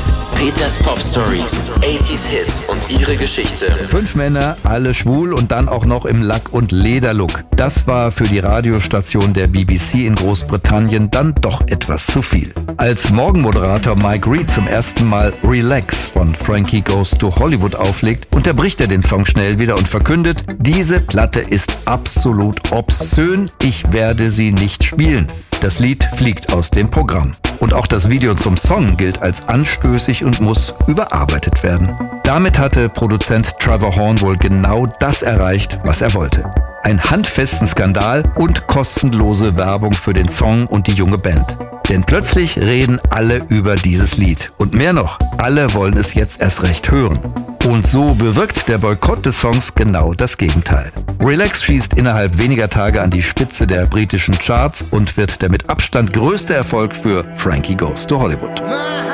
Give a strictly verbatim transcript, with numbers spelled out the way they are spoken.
Stories. Peters Pop Stories. achtziger Hits und ihre Geschichte. Fünf Männer, alle schwul und dann auch noch im Lack- und Lederlook. Das war für die Radiostation der B B C in Großbritannien dann doch etwas zu viel. Als Morgenmoderator Mike Reid zum ersten Mal Relax von Frankie Goes to Hollywood auflegt, unterbricht er den Song schnell wieder und verkündet, diese Platte ist absolut obszön, ich werde sie nicht spielen. Das Lied fliegt aus dem Programm. Und auch das Video zum Song gilt als anstößig und muss überarbeitet werden. Damit hatte Produzent Trevor Horn wohl genau das erreicht, was er wollte. Einen handfesten Skandal und kostenlose Werbung für den Song und die junge Band. Denn plötzlich reden alle über dieses Lied. Und mehr noch, alle wollen es jetzt erst recht hören. Und so bewirkt der Boykott des Songs genau das Gegenteil. Relax schießt innerhalb weniger Tage an die Spitze der britischen Charts und wird der mit Abstand größte Erfolg für Frankie Goes to Hollywood.